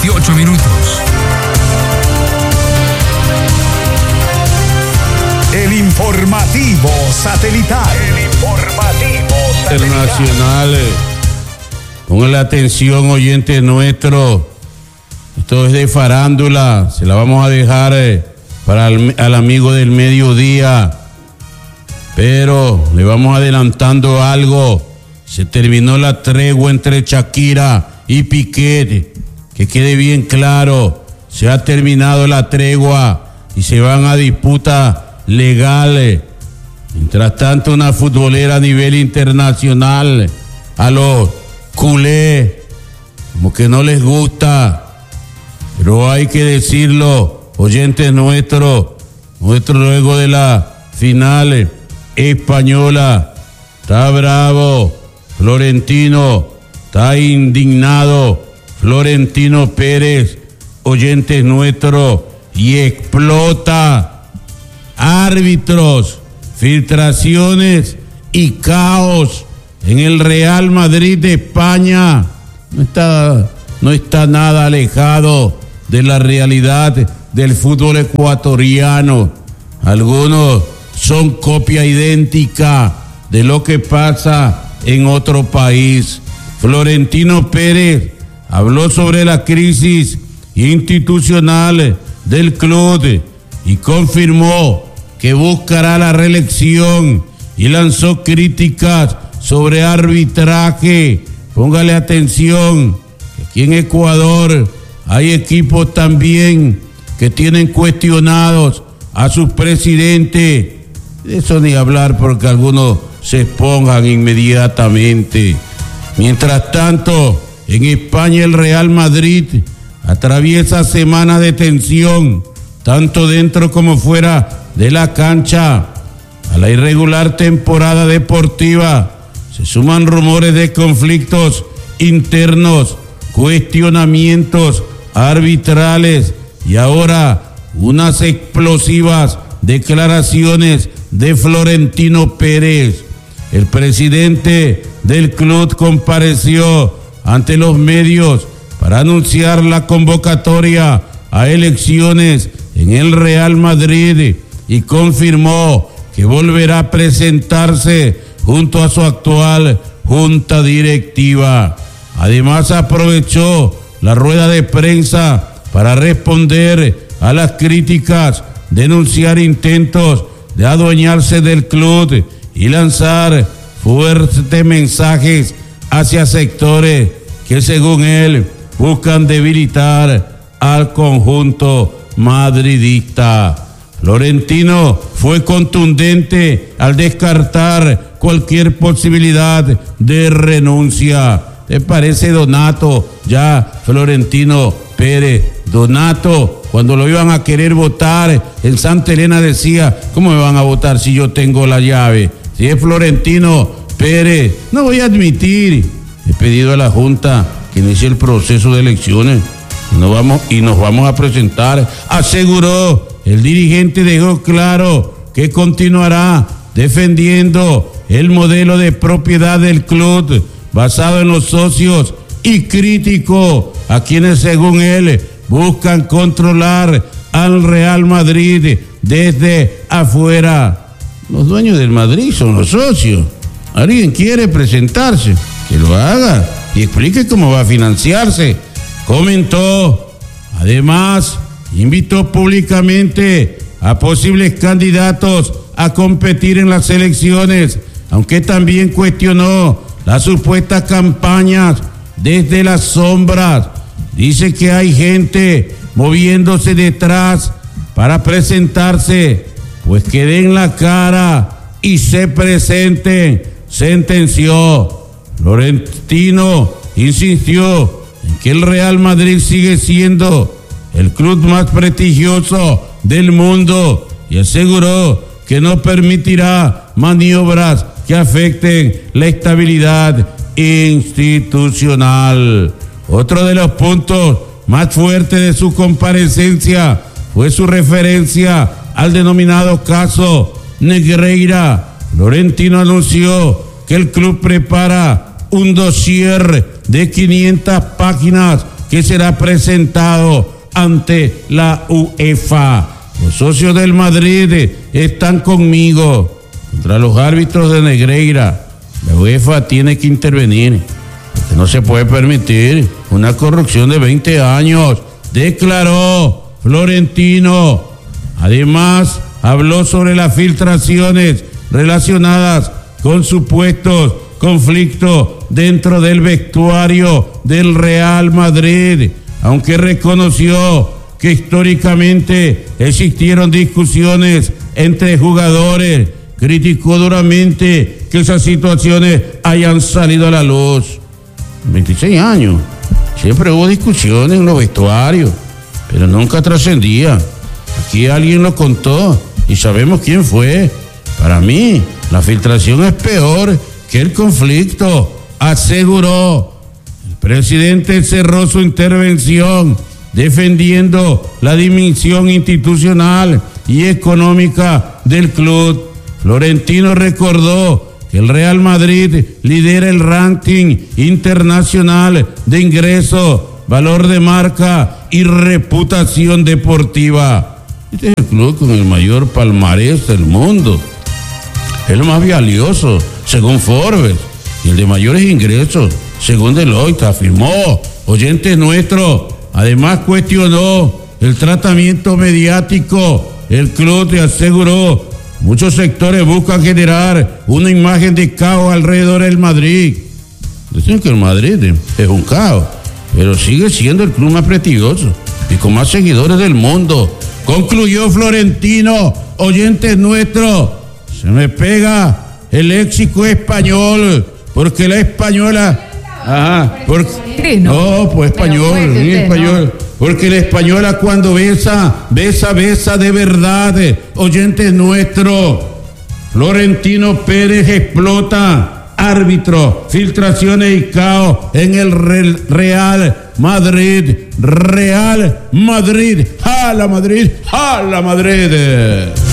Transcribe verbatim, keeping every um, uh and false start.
veintiocho minutos. El informativo satelital. El informativo internacional. Pónganle atención, oyentes nuestros. Esto es de farándula. Se la vamos a dejar eh, para el, al amigo del mediodía. Pero le vamos adelantando algo. Se terminó la tregua entre Shakira y Piqué. Que quede bien claro. Se ha terminado la tregua y se van a disputas legales. Mientras tanto, una futbolera a nivel internacional, a los culés, como que no les gusta, pero hay que decirlo, oyentes nuestros, nuestro luego de la final española, está bravo, Florentino, está indignado, Florentino Pérez, oyentes nuestros, y explota árbitros, filtraciones y caos en el Real Madrid de España. No está, no está nada alejado de la realidad del fútbol ecuatoriano. Algunos son copia idéntica de lo que pasa en otro país. Florentino Pérez habló sobre la crisis institucional del club y confirmó que buscará la reelección y lanzó críticas sobre arbitraje. Póngale atención, que aquí en Ecuador hay equipos también que tienen cuestionados a sus presidentes. De eso ni hablar, porque algunos se expongan inmediatamente. Mientras tanto, en España el Real Madrid atraviesa semanas de tensión, tanto dentro como fuera de la cancha. A la irregular temporada deportiva se suman rumores de conflictos internos, cuestionamientos arbitrales y ahora unas explosivas declaraciones de Florentino Pérez. El presidente del club compareció ante los medios para anunciar la convocatoria a elecciones en el Real Madrid y confirmó que volverá a presentarse junto a su actual junta directiva. Además, aprovechó la rueda de prensa para responder a las críticas, denunciar intentos de adueñarse del club y lanzar fuertes mensajes hacia sectores que, según él, buscan debilitar al conjunto madridista. Florentino fue contundente al descartar cualquier posibilidad de renuncia. ¿Te parece, Donato? Ya Florentino Pérez, Donato, cuando lo iban a querer votar en Santa Elena decía, ¿cómo me van a votar si yo tengo la llave? Si es Florentino Pérez, no voy a admitir. He pedido a la Junta que inicie el proceso de elecciones y nos vamos, y nos vamos a presentar, aseguró. El dirigente dejó claro que continuará defendiendo el modelo de propiedad del club basado en los socios y crítico a quienes, según él, buscan controlar al Real Madrid desde afuera. Los dueños del Madrid son los socios. ¿Alguien quiere presentarse? Que lo haga y explique cómo va a financiarse. Comentó. Además, invitó públicamente a posibles candidatos a competir en las elecciones, aunque también cuestionó las supuestas campañas desde las sombras. Dice que hay gente moviéndose detrás para presentarse, pues que den la cara y se presenten, sentenció. Florentino insistió en que el Real Madrid sigue siendo el club más prestigioso del mundo y aseguró que no permitirá maniobras que afecten la estabilidad institucional. Otro de los puntos más fuertes de su comparecencia fue su referencia al denominado caso Negreira. Florentino anunció que el club prepara un dossier de quinientas páginas que será presentado ante la UEFA. Los socios del Madrid están conmigo contra los árbitros de Negreira. La UEFA tiene que intervenir, porque no se puede permitir una corrupción de veinte años, declaró Florentino. Además, habló sobre las filtraciones relacionadas con supuestos conflictos dentro del vestuario del Real Madrid, aunque reconoció que históricamente existieron discusiones entre jugadores. Criticó duramente que esas situaciones hayan salido a la luz. veintiséis años, siempre hubo discusiones en los vestuarios, pero nunca trascendía. Aquí alguien lo contó y sabemos quién fue. Para mí, la filtración es peor que el conflicto, aseguró. El presidente cerró su intervención defendiendo la dimensión institucional y económica del club. Florentino recordó que el Real Madrid lidera el ranking internacional de ingresos, valor de marca y reputación deportiva. Este es el club con el mayor palmarés del mundo. Es lo más valioso, según Forbes, y el de mayores ingresos, según Deloitte, afirmó. Oyente nuestro, además cuestionó el tratamiento mediático. El club te aseguró, muchos sectores buscan generar una imagen de caos alrededor del Madrid. Dicen que el Madrid es un caos, pero sigue siendo el club más prestigioso y con más seguidores del mundo. Concluyó Florentino. Oyentes nuestros, se me pega el léxico español, porque la española... Ajá, porque, no, pues español, en español. Porque la española cuando besa, besa, besa de verdad. Oyentes nuestros, Florentino Pérez explota, árbitro, filtraciones y caos en el Real Madrid. Real Madrid, ¡jala Madrid, ¡jala Madrid!